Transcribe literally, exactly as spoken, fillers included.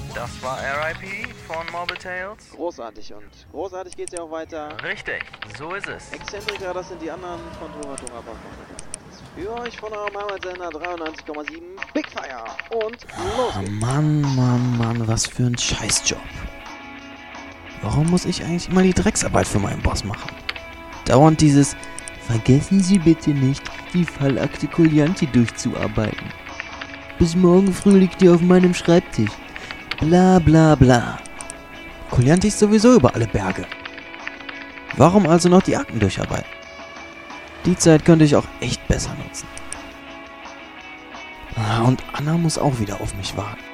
Das war R I P von Mobile Tales? Großartig und großartig geht's ja auch weiter. Richtig, so ist es. Exzentriker, das sind die anderen von Toratung, aber für euch von eurem Heimatsender dreiundneunzig Komma sieben Big Fire und los Oh geht's. Mann, Mann, Mann, was für ein Scheißjob. Warum muss ich eigentlich immer die Drecksarbeit für meinen Boss machen? Dauernd dieses Vergessen Sie bitte nicht, die Fallakte Collianti durchzuarbeiten. Bis morgen früh liegt die auf meinem Schreibtisch. Bla bla bla. Collianti ist sowieso über alle Berge. Warum also noch die Akten durcharbeiten? Die Zeit könnte ich auch echt besser nutzen. Ah, und Anna muss auch wieder auf mich warten.